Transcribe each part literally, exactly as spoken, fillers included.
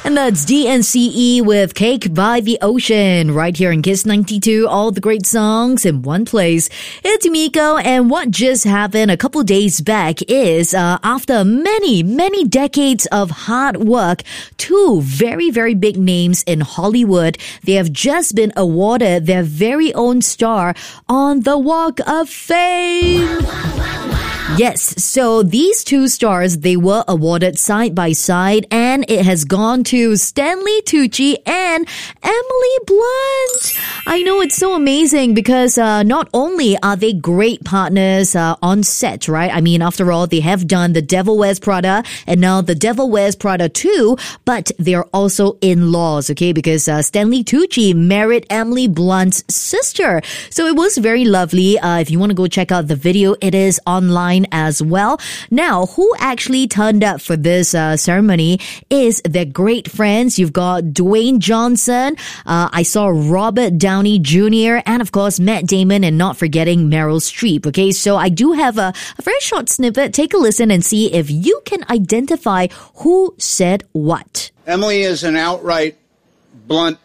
And that's D N C E with Cake by the Ocean. Right here in Kiss ninety-two, all the great songs in one place. It's Miko, and what just happened a couple days back is uh, after many, many decades of hard work, two very, very big names in Hollywood, they have just been awarded their very own star on the Walk of Fame. Yes, so these two stars, they were awarded side by side, and it has gone to Stanley Tucci and Emily Blunt. I know, it's so amazing because uh, not only are they great partners uh, on set, right? I mean, after all, they have done The Devil Wears Prada and now The Devil Wears Prada two, but they're also in-laws, okay? Because uh, Stanley Tucci married Emily Blunt's sister. So it was very lovely. Uh, if you want to go check out the video, it is online as well. Now, who actually turned up for this uh, ceremony is their great friends. You've got Dwayne Johnson. Uh, I saw Robert Downey Junior and, of course, Matt Damon, and not forgetting Meryl Streep. Okay, so I do have a, a very short snippet. Take a listen and see if you can identify who said what. Emily is an outright blunt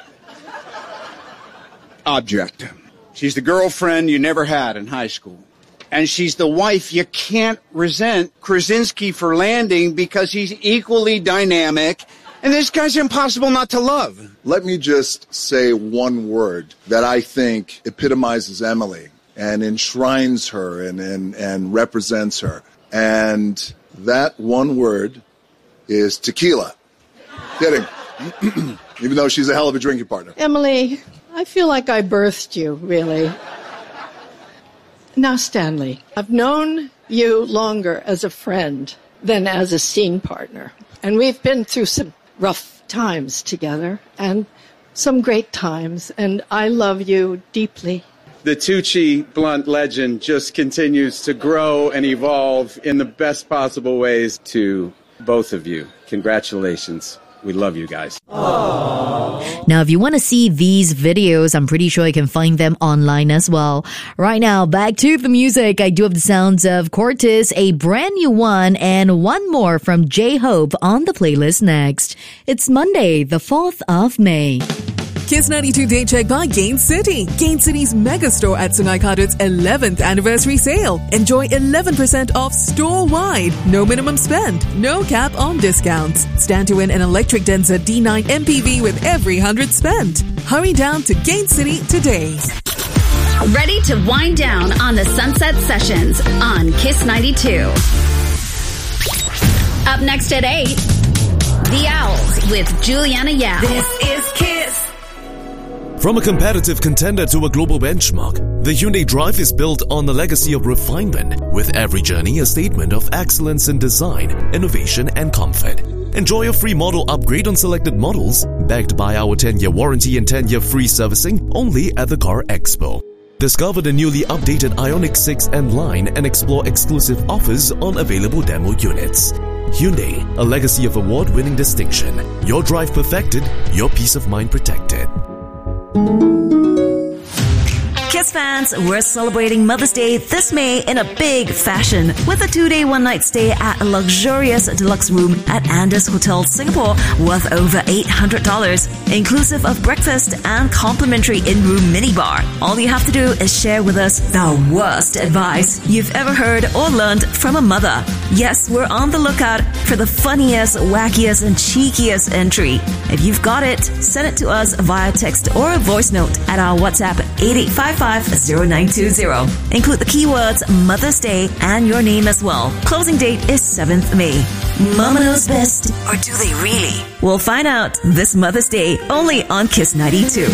object. She's the girlfriend you never had in high school. And she's the wife you can't resent Krasinski for landing because he's equally dynamic. And this guy's impossible not to love. Let me just say one word that I think epitomizes Emily and enshrines her and, and, and represents her. And that one word is tequila. Kidding. Even though she's a hell of a drinking partner. Emily, I feel like I birthed you, really. Now, Stanley, I've known you longer as a friend than as a scene partner. And we've been through some rough times together and some great times. And I love you deeply. The Tucci Blunt legend just continues to grow and evolve in the best possible ways. To both of you, congratulations. We love you guys. Aww. Now, if you want to see these videos, I'm pretty sure you can find them online as well. Right now, back to the music. I do have the sounds of Cortez, a brand new one, and one more from J-Hope on the playlist next. It's Monday, the fourth of May. Kiss ninety-two Day Check by Gain City. Gain City's mega store at Sungai Kadut's eleventh anniversary sale. Enjoy eleven percent off store-wide. No minimum spend. No cap on discounts. Stand to win an electric Denza D nine M P V with every one hundred spent. Hurry down to Gain City today. Ready to wind down on the Sunset Sessions on Kiss ninety-two. Up next at eight, The Owls with Juliana Yao. This is Kiss. From a competitive contender to a global benchmark, the Hyundai Drive is built on a legacy of refinement, with every journey a statement of excellence in design, innovation, and comfort. Enjoy a free model upgrade on selected models, backed by our ten-year warranty and ten-year free servicing only at the Car Expo. Discover the newly updated Ioniq six and line and explore exclusive offers on available demo units. Hyundai, a legacy of award-winning distinction. Your drive perfected, your peace of mind protected. Kiss fans, we're celebrating Mother's Day this May in a big fashion with a two-day, one-night stay at a luxurious deluxe room at Andaz Hotel Singapore worth over eight hundred dollars, inclusive of breakfast and complimentary in-room minibar. All you have to do is share with us the worst advice you've ever heard or learned from a mother. Yes, we're on the lookout for the funniest, wackiest, and cheekiest entry. If you've got it, send it to us via text or a voice note at our WhatsApp eight eight five five zero nine two zero. Include the keywords Mother's Day and your name as well. Closing date is seventh of May. Mama knows best, or do they really? We'll find out this Mother's Day only on Kiss ninety-two.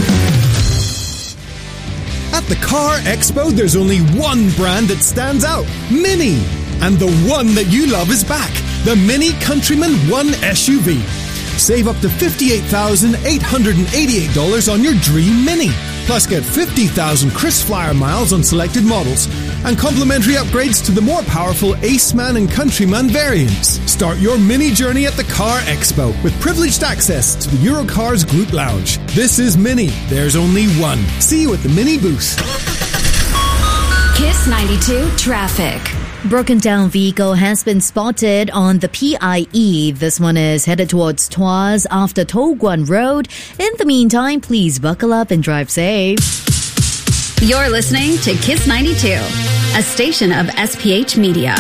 At the Car Expo, there's only one brand that stands out, Mini. And the one that you love is back, the Mini Countryman one S U V. Save up to fifty-eight thousand eight hundred eighty-eight dollars on your dream Mini. Plus get fifty thousand KrisFlyer miles on selected models and complimentary upgrades to the more powerful Aceman and Countryman variants. Start your Mini journey at the Car Expo with privileged access to the Eurocars Group Lounge. This is Mini. There's only one. See you at the Mini booth. Kiss ninety-two Traffic. Broken down vehicle has been spotted on the P I E. This one is headed towards Tuas after To Guan Road. In the meantime, please buckle up and drive safe. You're listening to Kiss ninety-two, a station of S P H Media.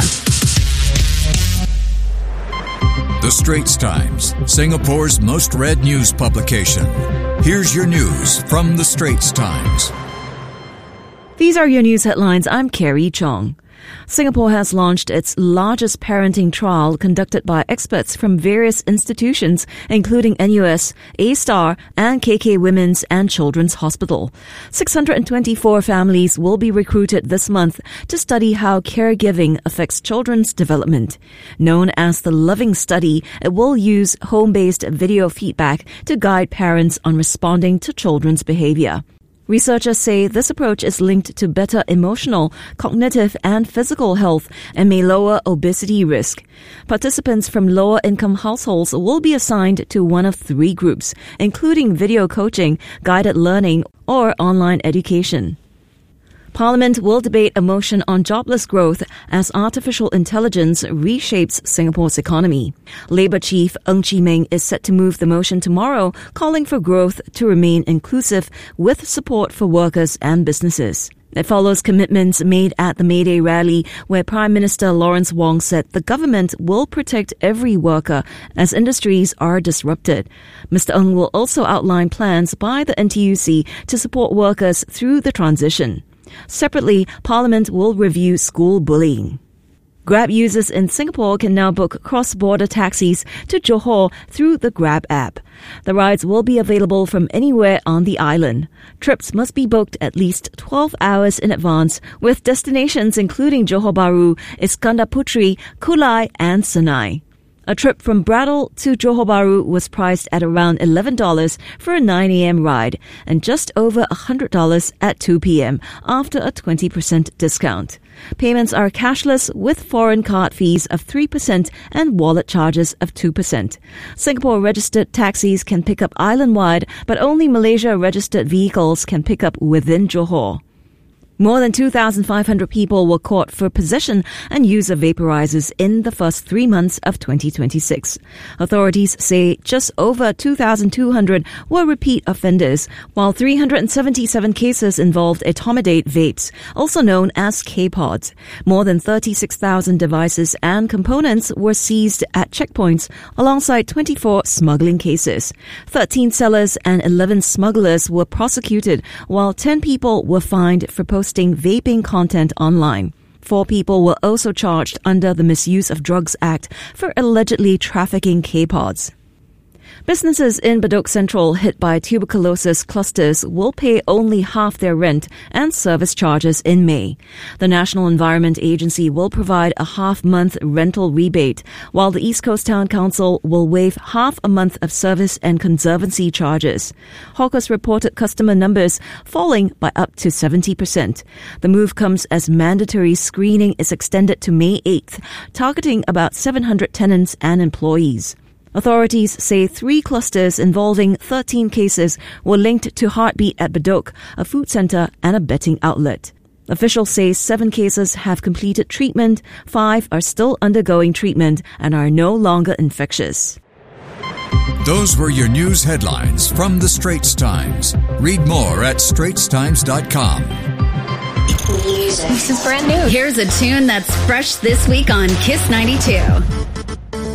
The Straits Times, Singapore's most read news publication. Here's your news from The Straits Times. These are your news headlines. I'm Carrie Chong. Singapore has launched its largest parenting trial conducted by experts from various institutions, including N U S, A-Star, and K K Women's and Children's Hospital. six hundred twenty-four families will be recruited this month to study how caregiving affects children's development. Known as the Loving Study, it will use home-based video feedback to guide parents on responding to children's behavior. Researchers say this approach is linked to better emotional, cognitive, and physical health and may lower obesity risk. Participants from lower-income households will be assigned to one of three groups, including video coaching, guided learning, or online education. Parliament will debate a motion on jobless growth as artificial intelligence reshapes Singapore's economy. Labour Chief Ng Chee Meng is set to move the motion tomorrow, calling for growth to remain inclusive with support for workers and businesses. It follows commitments made at the May Day rally where Prime Minister Lawrence Wong said the government will protect every worker as industries are disrupted. Mister Ng will also outline plans by the N T U C to support workers through the transition. Separately, Parliament will review school bullying. Grab users in Singapore can now book cross-border taxis to Johor through the Grab app. The rides will be available from anywhere on the island. Trips must be booked at least twelve hours in advance, with destinations including Johor Bahru, Iskandar Puteri, Kulai, and Senai. A trip from Braddell to Johor Bahru was priced at around eleven dollars for a nine a.m. ride and just over one hundred dollars at two p.m. after a twenty percent discount. Payments are cashless with foreign card fees of three percent and wallet charges of two percent. Singapore-registered taxis can pick up island-wide, but only Malaysia-registered vehicles can pick up within Johor. More than two thousand five hundred people were caught for possession and use of vaporizers in the first three months of twenty twenty-six. Authorities say just over two thousand two hundred were repeat offenders, while three hundred seventy-seven cases involved Etomidate vapes, also known as K-Pods. More than thirty-six thousand devices and components were seized at checkpoints, alongside twenty-four smuggling cases. thirteen sellers and eleven smugglers were prosecuted, while ten people were fined for posting vaping content online. Four people were also charged under the Misuse of Drugs Act for allegedly trafficking K-Pods. Businesses in Bedok Central hit by tuberculosis clusters will pay only half their rent and service charges in May. The National Environment Agency will provide a half-month rental rebate, while the East Coast Town Council will waive half a month of service and conservancy charges. Hawkers reported customer numbers falling by up to seventy percent. The move comes as mandatory screening is extended to May eighth, targeting about seven hundred tenants and employees. Authorities say three clusters involving thirteen cases were linked to Heartbeat at Bedok, a food centre and a betting outlet. Officials say seven cases have completed treatment, five are still undergoing treatment and are no longer infectious. Those were your news headlines from The Straits Times. Read more at straits times dot com. This is brand new. Here's a tune that's fresh this week on Kiss ninety-two.